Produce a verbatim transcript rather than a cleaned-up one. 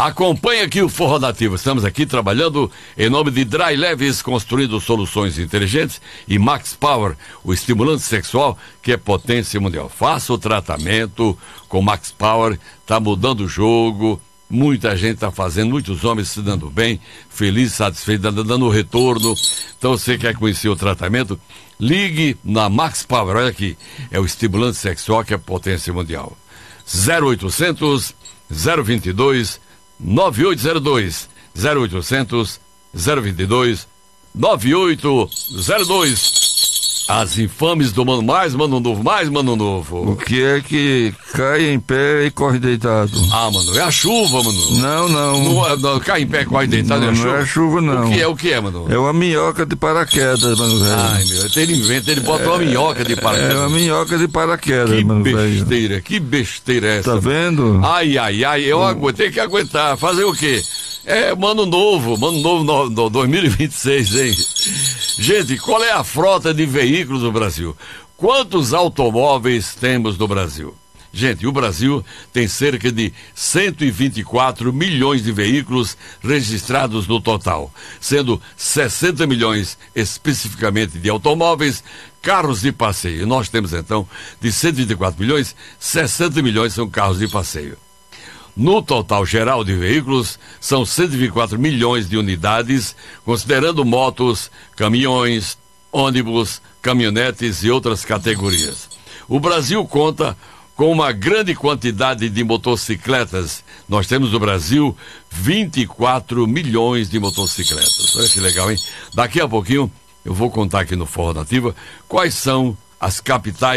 Acompanhe aqui o Forró Nativo. Estamos aqui trabalhando em nome de Dry Leves, construindo soluções inteligentes, e Max Power, o estimulante sexual que é potência mundial. Faça o tratamento com Max Power, tá mudando o jogo. Muita gente está fazendo, muitos homens se dando bem, feliz, satisfeito, dando, dando retorno. Então, você quer conhecer o tratamento? Ligue na Max Power. Olha aqui, é o estimulante sexual que é potência mundial. zero oitocentos, zero vinte e dois, nove oito zero dois. zero oitocentos, zero vinte e dois, nove oito zero dois. As infames do Mano Mais, Mano Novo, mais Mano Novo. O que é que cai em pé e corre deitado? Ah, mano, é a chuva, mano. Não, não. Não, não cai em pé e corre deitado, não, é a chuva? Não é a chuva, não. O que é, o que é, mano? É uma minhoca de paraquedas, mano, velho. Ai, meu, ele inventa, ele bota é, uma minhoca de paraquedas. É uma minhoca de paraquedas, que mano, velho. Que besteira, que besteira é essa? Tá vendo? Ai, ai, ai, eu aguentei que aguentar. Fazer o quê? É, Mano Novo, Mano Novo no, no, dois mil e vinte e seis, hein? Gente, qual é a frota de veículos do Brasil? Quantos automóveis temos no Brasil? Gente, o Brasil tem cerca de cento e vinte e quatro milhões de veículos registrados no total, sendo sessenta milhões especificamente de automóveis, carros de passeio. Nós temos então, de cento e vinte e quatro milhões, sessenta milhões são carros de passeio. No total geral de veículos, são cento e vinte e quatro milhões de unidades, considerando motos, caminhões, ônibus, caminhonetes e outras categorias. O Brasil conta com uma grande quantidade de motocicletas. Nós temos no Brasil vinte e quatro milhões de motocicletas. Olha que legal, hein? Daqui a pouquinho eu vou contar aqui no Forró Nativa quais são as capitais